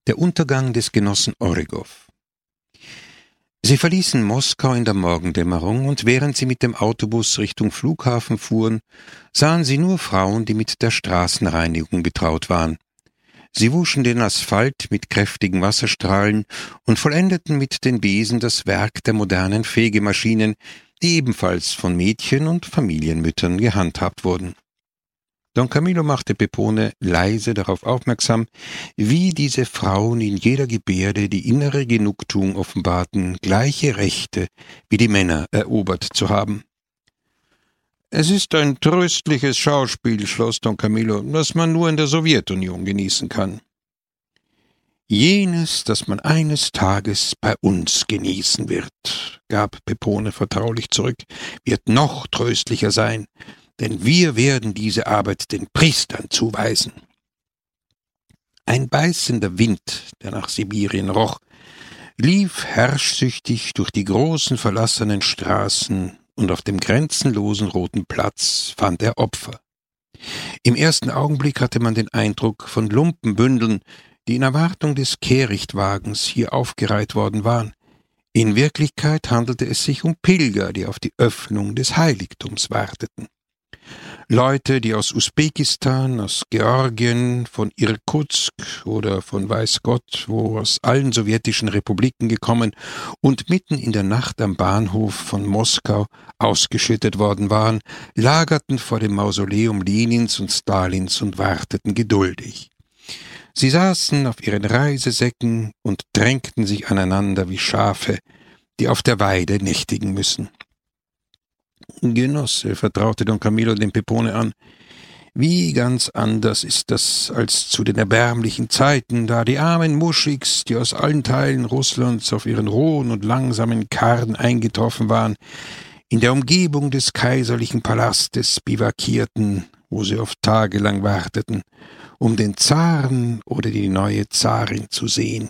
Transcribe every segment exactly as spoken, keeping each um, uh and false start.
Der Untergang des Genossen Origow. Sie verließen Moskau in der Morgendämmerung, und während sie mit dem Autobus Richtung Flughafen fuhren, sahen sie nur Frauen, die mit der Straßenreinigung betraut waren. Sie wuschen den Asphalt mit kräftigen Wasserstrahlen und vollendeten mit den Besen das Werk der modernen Fegemaschinen, die ebenfalls von Mädchen und Familienmüttern gehandhabt wurden. Don Camillo machte Pepone leise darauf aufmerksam, wie diese Frauen in jeder Gebärde die innere Genugtuung offenbarten, gleiche Rechte wie die Männer erobert zu haben. »Es ist ein tröstliches Schauspiel«, schloss Don Camillo, »das man nur in der Sowjetunion genießen kann.« »Jenes, das man eines Tages bei uns genießen wird«, gab Pepone vertraulich zurück, »wird noch tröstlicher sein, denn wir werden diese Arbeit den Priestern zuweisen.« Ein beißender Wind, der nach Sibirien roch, lief herrschsüchtig durch die großen verlassenen Straßen, und auf dem grenzenlosen Roten Platz fand er Opfer. Im ersten Augenblick hatte man den Eindruck von Lumpenbündeln, die in Erwartung des Kehrichtwagens hier aufgereiht worden waren. In Wirklichkeit handelte es sich um Pilger, die auf die Öffnung des Heiligtums warteten. Leute, die aus Usbekistan, aus Georgien, von Irkutsk oder von weiß Gott wo aus allen sowjetischen Republiken gekommen und mitten in der Nacht am Bahnhof von Moskau ausgeschüttet worden waren, lagerten vor dem Mausoleum Lenins und Stalins und warteten geduldig. Sie saßen auf ihren Reisesäcken und drängten sich aneinander wie Schafe, die auf der Weide nächtigen müssen. »Genosse«, vertraute Don Camillo dem Pepone an, »wie ganz anders ist das als zu den erbärmlichen Zeiten, da die armen Muschiks, die aus allen Teilen Russlands auf ihren rohen und langsamen Karren eingetroffen waren, in der Umgebung des kaiserlichen Palastes bivakierten, wo sie oft tagelang warteten, um den Zaren oder die neue Zarin zu sehen.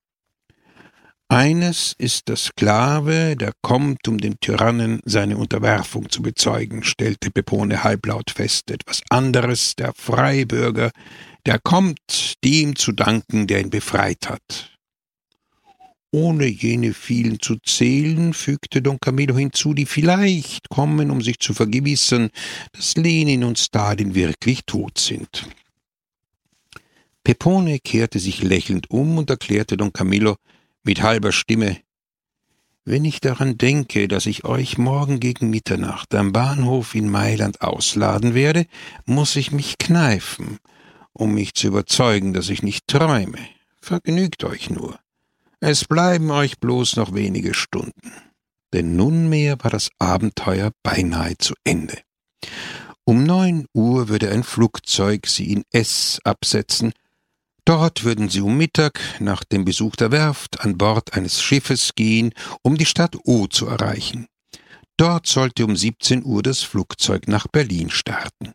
Eines ist der Sklave, der kommt, um dem Tyrannen seine Unterwerfung zu bezeugen«, stellte Pepone halblaut fest. »Etwas anderes der Freibürger, der kommt, dem zu danken, der ihn befreit hat.« »Ohne jene vielen zu zählen«, fügte Don Camillo hinzu, »die vielleicht kommen, um sich zu vergewissern, dass Lenin und Stalin wirklich tot sind.« Pepone kehrte sich lächelnd um und erklärte Don Camillo mit halber Stimme: »Wenn ich daran denke, dass ich euch morgen gegen Mitternacht am Bahnhof in Mailand ausladen werde, muss ich mich kneifen, um mich zu überzeugen, dass ich nicht träume. Vergnügt euch nur. Es bleiben euch bloß noch wenige Stunden.« Denn nunmehr war das Abenteuer beinahe zu Ende. Um neun Uhr würde ein Flugzeug sie in S absetzen. Dort würden sie um Mittag nach dem Besuch der Werft an Bord eines Schiffes gehen, um die Stadt O zu erreichen. Dort sollte um siebzehn Uhr das Flugzeug nach Berlin starten.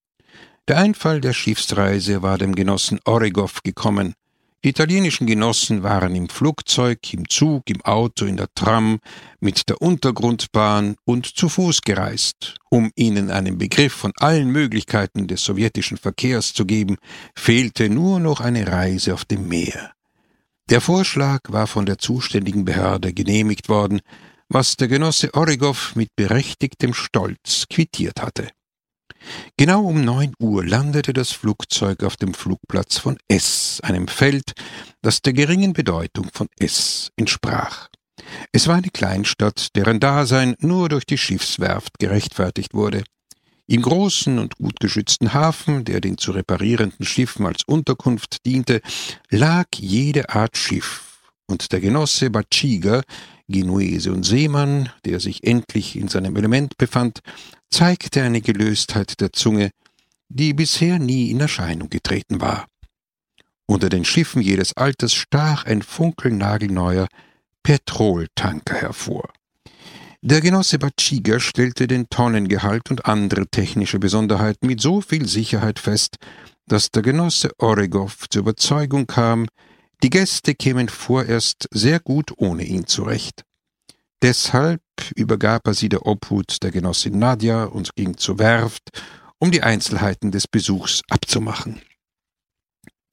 Der Einfall der Schiffsreise war dem Genossen Origow gekommen. Die italienischen Genossen waren im Flugzeug, im Zug, im Auto, in der Tram, mit der Untergrundbahn und zu Fuß gereist. Um ihnen einen Begriff von allen Möglichkeiten des sowjetischen Verkehrs zu geben, fehlte nur noch eine Reise auf dem Meer. Der Vorschlag war von der zuständigen Behörde genehmigt worden, was der Genosse Origow mit berechtigtem Stolz quittiert hatte. Genau um neun Uhr landete das Flugzeug auf dem Flugplatz von S, einem Feld, das der geringen Bedeutung von S entsprach. Es war eine Kleinstadt, deren Dasein nur durch die Schiffswerft gerechtfertigt wurde. Im großen und gut geschützten Hafen, der den zu reparierenden Schiffen als Unterkunft diente, lag jede Art Schiff, und der Genosse Batschiga, Genuese und Seemann, der sich endlich in seinem Element befand, zeigte eine Gelöstheit der Zunge, die bisher nie in Erscheinung getreten war. Unter den Schiffen jedes Alters stach ein funkelnagelneuer Petroltanker hervor. Der Genosse Batschiga stellte den Tonnengehalt und andere technische Besonderheiten mit so viel Sicherheit fest, dass der Genosse Origow zur Überzeugung kam, die Gäste kämen vorerst sehr gut ohne ihn zurecht. Deshalb übergab er sie der Obhut der Genossin Nadja und ging zur Werft, um die Einzelheiten des Besuchs abzumachen.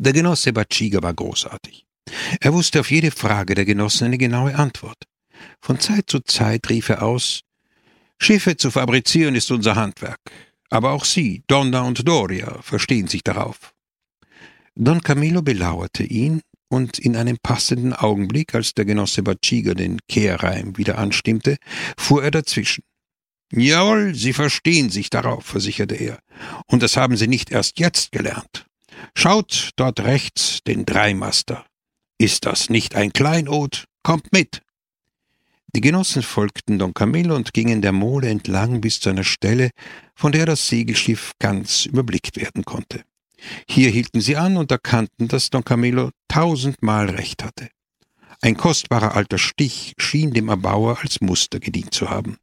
Der Genosse Baciga war großartig. Er wusste auf jede Frage der Genossen eine genaue Antwort. Von Zeit zu Zeit rief er aus: »Schiffe zu fabrizieren ist unser Handwerk. Aber auch Sie, Donna und Doria, verstehen sich darauf.« Don Camillo belauerte ihn, und in einem passenden Augenblick, als der Genosse Baciga den Kehrreim wieder anstimmte, fuhr er dazwischen. »Jawohl, Sie verstehen sich darauf«, versicherte er, »und das haben Sie nicht erst jetzt gelernt. Schaut dort rechts den Dreimaster. Ist das nicht ein Kleinod? Kommt mit!« Die Genossen folgten Don Camillo und gingen der Mole entlang bis zu einer Stelle, von der das Segelschiff ganz überblickt werden konnte. Hier hielten sie an und erkannten, dass Don Camillo tausendmal recht hatte. Ein kostbarer alter Stich schien dem Erbauer als Muster gedient zu haben.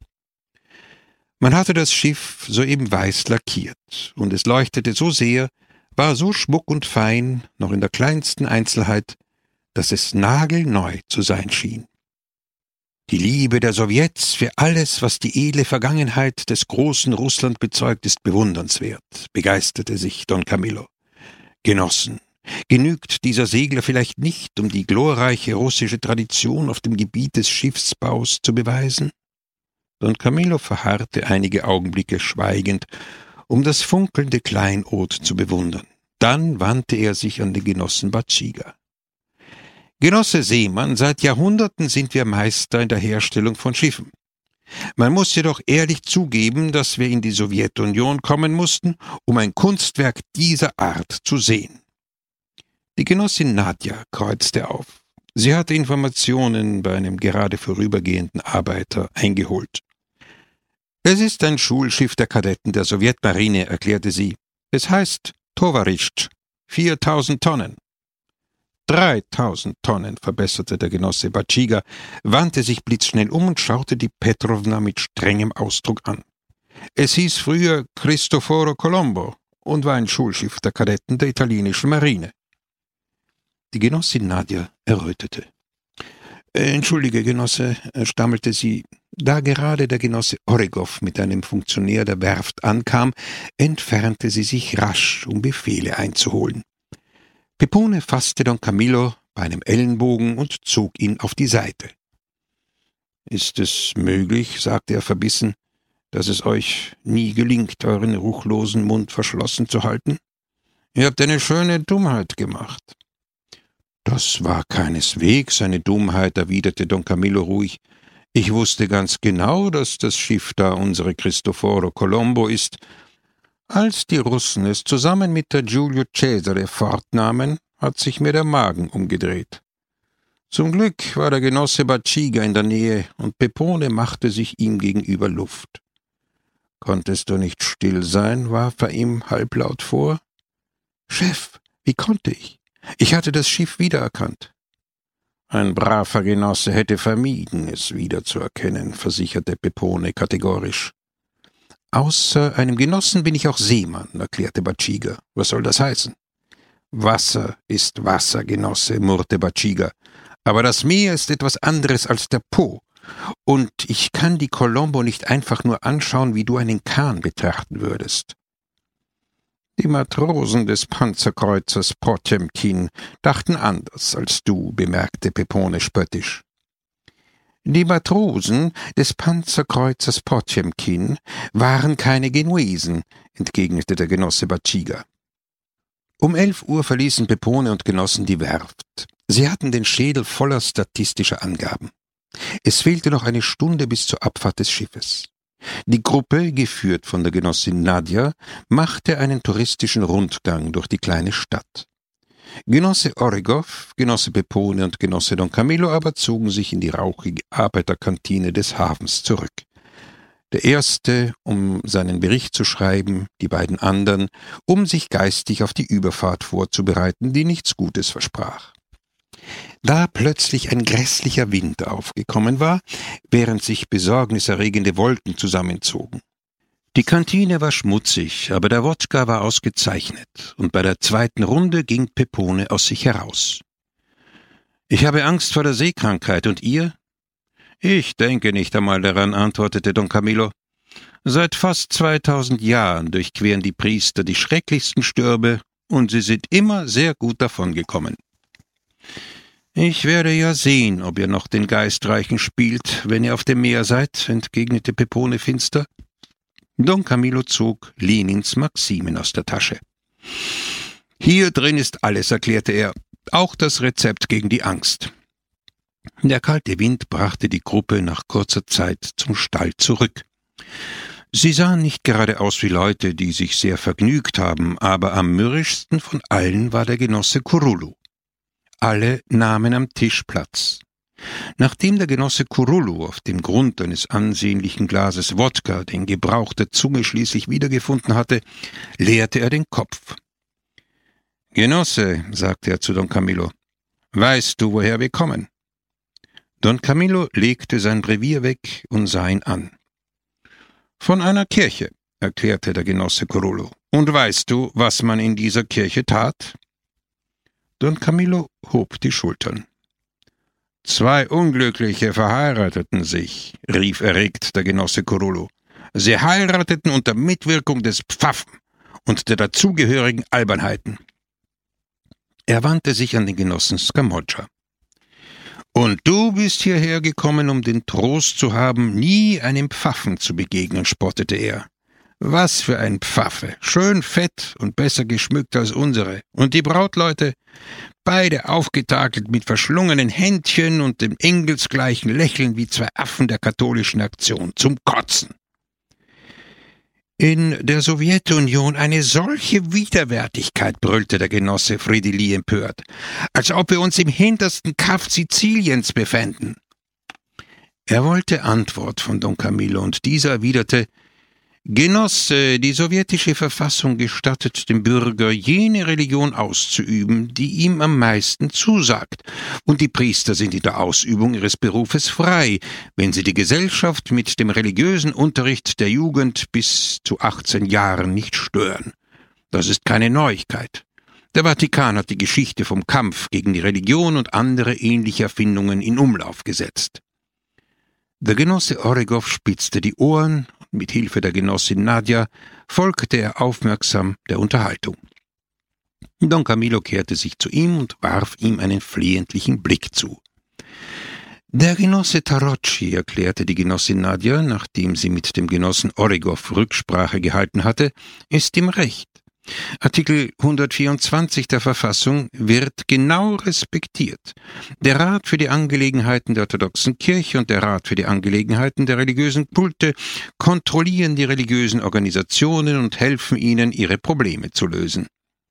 Man hatte das Schiff soeben weiß lackiert, und es leuchtete so sehr, war so schmuck und fein, noch in der kleinsten Einzelheit, dass es nagelneu zu sein schien. Die Liebe der Sowjets für alles, was die edle Vergangenheit des großen Russland bezeugt, ist bewundernswert, begeisterte sich Don Camillo. Genossen, genügt dieser Segler vielleicht nicht, um die glorreiche russische Tradition auf dem Gebiet des Schiffsbaus zu beweisen? Don Camillo verharrte einige Augenblicke schweigend, um das funkelnde Kleinod zu bewundern. Dann wandte er sich an den Genossen Baciga. »Genosse Seemann, seit Jahrhunderten sind wir Meister in der Herstellung von Schiffen. Man muss jedoch ehrlich zugeben, dass wir in die Sowjetunion kommen mussten, um ein Kunstwerk dieser Art zu sehen.« Die Genossin Nadja kreuzte auf. Sie hatte Informationen bei einem gerade vorübergehenden Arbeiter eingeholt. »Es ist ein Schulschiff der Kadetten der Sowjetmarine«, erklärte sie. »Es heißt Tovarisch, viertausend Tonnen.« »Dreitausend Tonnen«, verbesserte der Genosse Baciga, wandte sich blitzschnell um und schaute die Petrovna mit strengem Ausdruck an. Es hieß früher Cristoforo Colombo und war ein Schulschiff der Kadetten der italienischen Marine. Die Genossin Nadja errötete. »Entschuldige, Genosse«, stammelte sie. Da gerade der Genosse Origow mit einem Funktionär der Werft ankam, entfernte sie sich rasch, um Befehle einzuholen. Pepone fasste Don Camillo bei einem Ellenbogen und zog ihn auf die Seite. »Ist es möglich«, sagte er verbissen, »dass es euch nie gelingt, euren ruchlosen Mund verschlossen zu halten? Ihr habt eine schöne Dummheit gemacht.« »Das war keineswegs eine Dummheit«, erwiderte Don Camillo ruhig. »Ich wusste ganz genau, dass das Schiff da unsere Cristoforo Colombo ist. Als die Russen es zusammen mit der Giulio Cesare fortnahmen, hat sich mir der Magen umgedreht. Zum Glück war der Genosse Baciga in der Nähe, und Pepone machte sich ihm gegenüber Luft. »Konntest du nicht still sein?« warf er ihm halblaut vor. »Chef, wie konnte ich? Ich hatte das Schiff wiedererkannt.« »Ein braver Genosse hätte vermieden, es wiederzuerkennen«, versicherte Pepone kategorisch. »Außer einem Genossen bin ich auch Seemann«, erklärte Baciga. »Was soll das heißen?« »Wasser ist Wasser, Genosse«, murrte Baciga. »Aber das Meer ist etwas anderes als der Po. Und ich kann die Colombo nicht einfach nur anschauen, wie du einen Kahn betrachten würdest.« »Die Matrosen des Panzerkreuzers Potjemkin dachten anders als du«, bemerkte Pepone spöttisch. »Die Matrosen des Panzerkreuzers Potjemkin waren keine Genuesen«, entgegnete der Genosse Baciga. Um elf Uhr verließen Pepone und Genossen die Werft. Sie hatten den Schädel voller statistischer Angaben. Es fehlte noch eine Stunde bis zur Abfahrt des Schiffes. Die Gruppe, geführt von der Genossin Nadja, machte einen touristischen Rundgang durch die kleine Stadt. Genosse Origow, Genosse Pepone und Genosse Don Camillo aber zogen sich in die rauchige Arbeiterkantine des Hafens zurück. Der erste, um seinen Bericht zu schreiben, die beiden anderen, um sich geistig auf die Überfahrt vorzubereiten, die nichts Gutes versprach. Da plötzlich ein grässlicher Wind aufgekommen war, während sich besorgniserregende Wolken zusammenzogen. Die Kantine war schmutzig, aber der Wodka war ausgezeichnet, und bei der zweiten Runde ging Pepone aus sich heraus. »Ich habe Angst vor der Seekrankheit, und ihr?« »Ich denke nicht einmal daran«, antwortete Don Camillo. »Seit fast zweitausend Jahren durchqueren die Priester die schrecklichsten Stürme und sie sind immer sehr gut davongekommen. »Ich werde ja sehen, ob ihr noch den Geistreichen spielt, wenn ihr auf dem Meer seid«, entgegnete Pepone finster. Don Camillo zog Lenins Maximen aus der Tasche. »Hier drin ist alles«, erklärte er, »auch das Rezept gegen die Angst.« Der kalte Wind brachte die Gruppe nach kurzer Zeit zum Stall zurück. Sie sahen nicht gerade aus wie Leute, die sich sehr vergnügt haben, aber am mürrischsten von allen war der Genosse Kurulu. Alle nahmen am Tisch Platz. Nachdem der Genosse Kurulu auf dem Grund eines ansehnlichen Glases Wodka den Gebrauch der Zunge schließlich wiedergefunden hatte, leerte er den Kopf. »Genosse«, sagte er zu Don Camillo, »weißt du, woher wir kommen?« Don Camillo legte sein Brevier weg und sah ihn an. »Von einer Kirche«, erklärte der Genosse Kurulu. »Und weißt du, was man in dieser Kirche tat?« Don Camillo hob die Schultern. »Zwei Unglückliche verheirateten sich«, rief erregt der Genosse Kurulu. »Sie heirateten unter Mitwirkung des Pfaffen und der dazugehörigen Albernheiten.« Er wandte sich an den Genossen Scamoggia. »Und du bist hierher gekommen, um den Trost zu haben, nie einem Pfaffen zu begegnen«, spottete er. »Was für ein Pfaffe, schön fett und besser geschmückt als unsere. Und die Brautleute, beide aufgetakelt mit verschlungenen Händchen und dem engelsgleichen Lächeln wie zwei Affen der katholischen Aktion, zum Kotzen.« »In der Sowjetunion eine solche Widerwärtigkeit«, brüllte der Genosse Frideli empört, »als ob wir uns im hintersten Kaff Siziliens befänden.« Er wollte Antwort von Don Camillo, und dieser erwiderte, »Genosse, die sowjetische Verfassung gestattet dem Bürger, jene Religion auszuüben, die ihm am meisten zusagt, und die Priester sind in der Ausübung ihres Berufes frei, wenn sie die Gesellschaft mit dem religiösen Unterricht der Jugend bis zu achtzehn Jahren nicht stören. Das ist keine Neuigkeit. Der Vatikan hat die Geschichte vom Kampf gegen die Religion und andere ähnliche Erfindungen in Umlauf gesetzt.« Der Genosse Oregow spitzte die Ohren, und mit Hilfe der Genossin Nadja folgte er aufmerksam der Unterhaltung. Don Camillo kehrte sich zu ihm und warf ihm einen flehentlichen Blick zu. »Der Genosse Tarocci«, erklärte die Genossin Nadja, nachdem sie mit dem Genossen Oregow Rücksprache gehalten hatte, »ist im Recht. Artikel hundertvierundzwanzig der Verfassung wird genau respektiert. Der Rat für die Angelegenheiten der orthodoxen Kirche und der Rat für die Angelegenheiten der religiösen Kulte kontrollieren die religiösen Organisationen und helfen ihnen, ihre Probleme zu lösen.«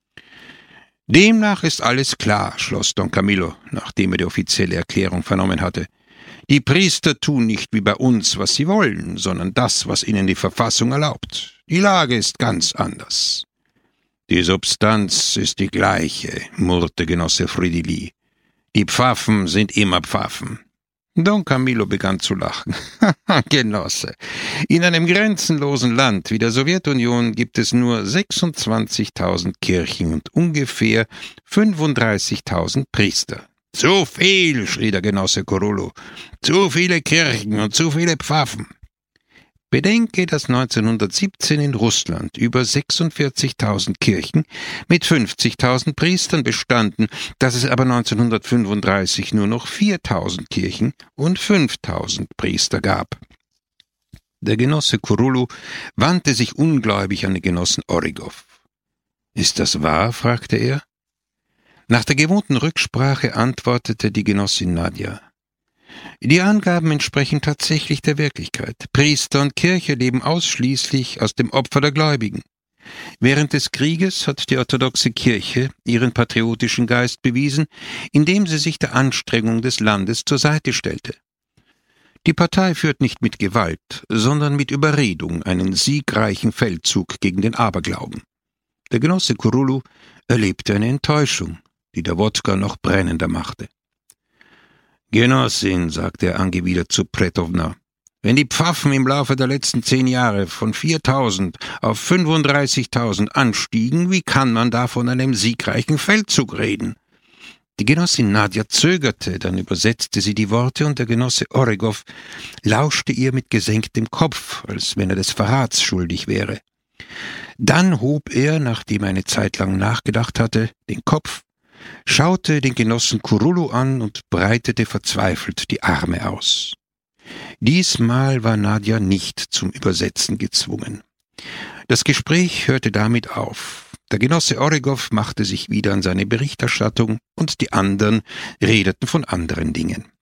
»Demnach ist alles klar«, schloss Don Camillo, nachdem er die offizielle Erklärung vernommen hatte. »Die Priester tun nicht wie bei uns, was sie wollen, sondern das, was ihnen die Verfassung erlaubt. Die Lage ist ganz anders.« »Die Substanz ist die gleiche«, murrte Genosse Frideli. »Die Pfaffen sind immer Pfaffen.« Don Camillo begann zu lachen. »Genosse, in einem grenzenlosen Land wie der Sowjetunion gibt es nur sechsundzwanzigtausend Kirchen und ungefähr fünfunddreißigtausend Priester.« »Zu viel«, schrie der Genosse Kurulu. »Zu viele Kirchen und zu viele Pfaffen.« Bedenke, dass neunzehnhundertsiebzehn in Russland über sechsundvierzigtausend Kirchen mit fünfzigtausend Priestern bestanden, dass es aber neunzehnhundertfünfunddreißig nur noch viertausend Kirchen und fünftausend Priester gab. Der Genosse Kurulu wandte sich ungläubig an den Genossen Oregow. »Ist das wahr?« fragte er. Nach der gewohnten Rücksprache antwortete die Genossin Nadja. »Die Angaben entsprechen tatsächlich der Wirklichkeit. Priester und Kirche leben ausschließlich aus dem Opfer der Gläubigen. Während des Krieges hat die orthodoxe Kirche ihren patriotischen Geist bewiesen, indem sie sich der Anstrengung des Landes zur Seite stellte. Die Partei führt nicht mit Gewalt, sondern mit Überredung einen siegreichen Feldzug gegen den Aberglauben.« Der Genosse Kurulu erlebte eine Enttäuschung, die der Wodka noch brennender machte. »Genossin«, sagte er angewidert zu Pretowna, »wenn die Pfaffen im Laufe der letzten zehn Jahre von viertausend auf fünfunddreißigtausend anstiegen, wie kann man da von einem siegreichen Feldzug reden?« Die Genossin Nadja zögerte, dann übersetzte sie die Worte, und der Genosse Oregow lauschte ihr mit gesenktem Kopf, als wenn er des Verrats schuldig wäre. Dann hob er, nachdem er eine Zeit lang nachgedacht hatte, den Kopf, schaute den Genossen Kurulu an und breitete verzweifelt die Arme aus. Diesmal war Nadja nicht zum Übersetzen gezwungen. Das Gespräch hörte damit auf. Der Genosse Oregow machte sich wieder an seine Berichterstattung und die anderen redeten von anderen Dingen.